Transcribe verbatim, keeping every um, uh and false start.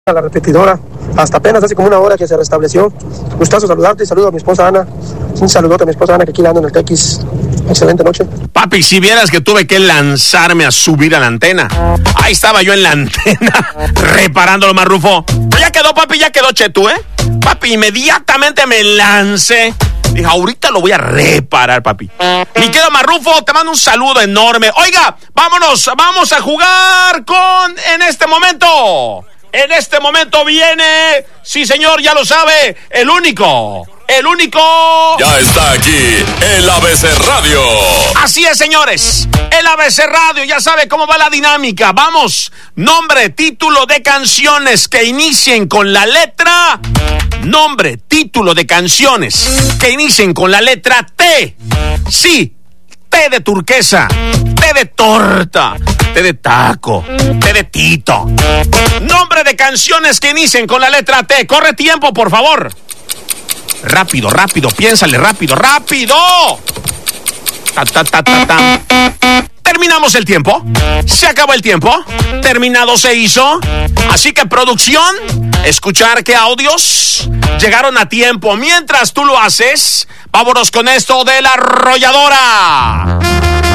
a la repetidora, hasta apenas hace como una hora que se restableció. Gustazo saludarte y saludo a mi esposa Ana. Un saludote a mi esposa Ana, que aquí la ando en el Tequis. Excelente noche. Papi, si vieras que tuve que lanzarme a subir a la antena. Ahí estaba yo en la antena, reparándolo, Marrufo. Pero ya quedó, papi, ya quedó, Chetu, ¿eh? Papi, inmediatamente me lancé. Dije, ahorita lo voy a reparar, papi. Mi querido Marrufo, te mando un saludo enorme. Oiga, vámonos, vamos a jugar con, en este momento... En este momento viene, sí señor, ya lo sabe, el único, el único... Ya está aquí, el A B C Radio. Así es, señores, el A B C Radio, ya sabe cómo va la dinámica. Vamos, nombre, título de canciones que inicien con la letra... Nombre, título de canciones que inicien con la letra T. Sí, T de turquesa, T de torta, T de taco, T de tito. Nombre de canciones que inicien con la letra T. Corre tiempo, por favor. Rápido, rápido, piénsale, rápido, rápido. Ta, ta, ta, ta, ta. Terminamos el tiempo. Se acabó el tiempo. Terminado se hizo. Así que, producción, escuchar qué audios llegaron a tiempo. Mientras tú lo haces, vámonos con esto de la arrolladora.